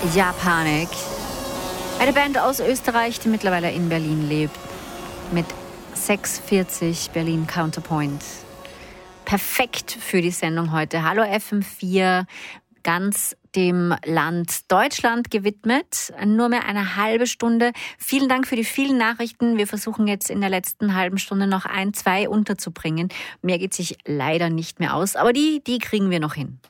Japanik. Eine Band aus Österreich, die mittlerweile in Berlin lebt. Mit 640 Berlin Counterpoint. Perfekt für die Sendung heute. Hallo FM4, ganz dem Land Deutschland gewidmet. Nur mehr eine halbe Stunde. Vielen Dank für die vielen Nachrichten. Wir versuchen jetzt in der letzten halben Stunde noch 1, 2 unterzubringen. Mehr geht sich leider nicht mehr aus, aber die kriegen wir noch hin.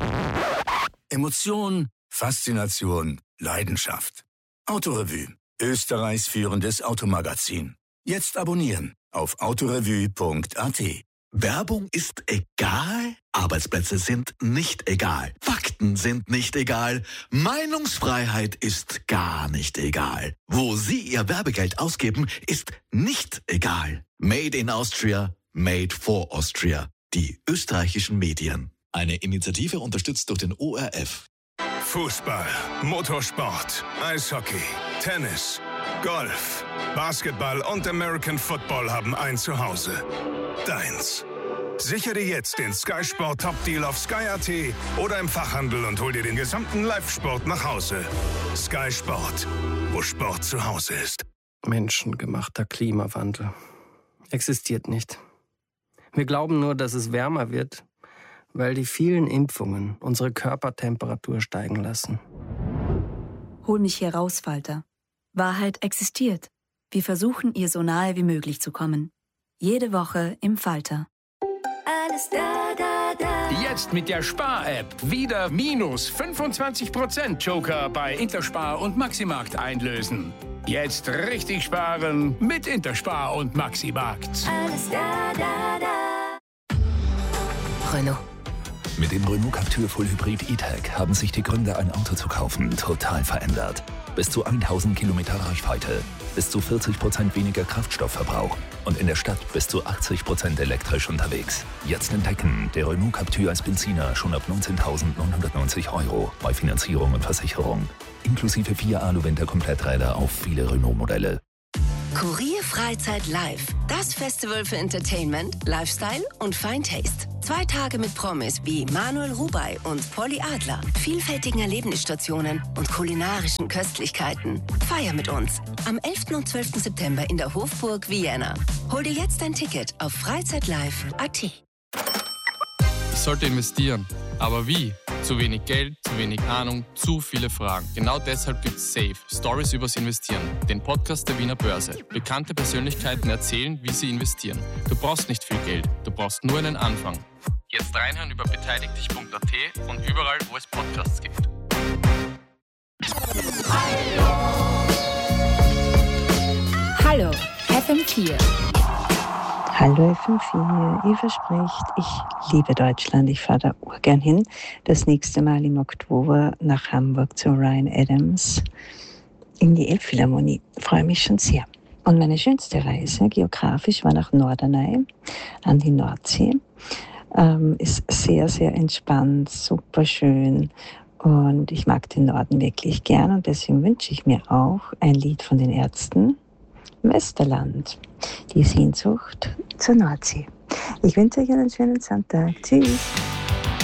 Emotion, Faszination, Leidenschaft. Autorevue, Österreichs führendes Automagazin. Jetzt abonnieren auf autorevue.at. Werbung ist egal, Arbeitsplätze sind nicht egal, Fakten sind nicht egal, Meinungsfreiheit ist gar nicht egal. Wo Sie Ihr Werbegeld ausgeben, ist nicht egal. Made in Austria, made for Austria. Die österreichischen Medien. Eine Initiative unterstützt durch den ORF. Fußball, Motorsport, Eishockey, Tennis, Golf, Basketball und American Football haben ein Zuhause. Deins. Sichere dir jetzt den Sky Sport Top Deal auf Sky.at oder im Fachhandel und hol dir den gesamten Live-Sport nach Hause. Sky Sport, wo Sport zu Hause ist. Menschengemachter Klimawandel existiert nicht. Wir glauben nur, dass es wärmer wird, weil die vielen Impfungen unsere Körpertemperatur steigen lassen. Hol mich hier raus, Falter. Wahrheit existiert. Wir versuchen, ihr so nahe wie möglich zu kommen. Jede Woche im Falter. Alles da, da, da. Jetzt mit der Spar-App. Wieder minus 25% Joker bei Interspar und Maximarkt einlösen. Jetzt richtig sparen mit Interspar und Maximarkt. Alles da, da, da. Renault. Mit dem Renault Captur Full Hybrid E-Tech haben sich die Gründe, ein Auto zu kaufen, total verändert. Bis zu 1000 Kilometer Reichweite, bis zu 40% weniger Kraftstoffverbrauch und in der Stadt bis zu 80% elektrisch unterwegs. Jetzt entdecken, der Renault Captur als Benziner schon ab 19.990 € bei Finanzierung und Versicherung. Inklusive 4 Alu-Winter-Kompletträder auf viele Renault-Modelle. Kurier Freizeit Live. Das Festival für Entertainment, Lifestyle und Fine Taste. 2 Tage mit Promis wie Manuel Rubey und Polly Adler. Vielfältigen Erlebnisstationen und kulinarischen Köstlichkeiten. Feier mit uns. Am 11. und 12. September in der Hofburg Vienna. Hol dir jetzt ein Ticket auf freizeitlive.at. Ich sollte investieren. Aber wie? Zu wenig Geld, zu wenig Ahnung, zu viele Fragen. Genau deshalb gibt's Safe, Stories übers Investieren, den Podcast der Wiener Börse. Bekannte Persönlichkeiten erzählen, wie sie investieren. Du brauchst nicht viel Geld, du brauchst nur einen Anfang. Jetzt reinhören über beteiligdich.at und überall, wo es Podcasts gibt. Hallo, FM4. Hallo FM4, Eva spricht. Ich liebe Deutschland, ich fahre da urgern hin. Das nächste Mal im Oktober nach Hamburg zu Ryan Adams in die Elbphilharmonie. Freue mich schon sehr. Und meine schönste Reise geografisch war nach Norderney an die Nordsee. Ist sehr, sehr entspannt, super schön. Und ich mag den Norden wirklich gern und deswegen wünsche ich mir auch ein Lied von den Ärzten. Westerland, die Sehnsucht zur Nordsee. Ich wünsche euch einen schönen Sonntag. Tschüss.